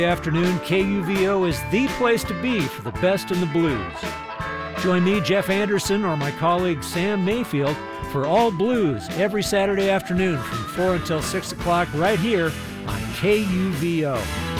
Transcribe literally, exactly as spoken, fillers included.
Afternoon, K U V O is the place to be for the best in the blues. Join me, Jeff Anderson, or my colleague Sam Mayfield for All Blues every Saturday afternoon from four until six o'clock right here on K U V O.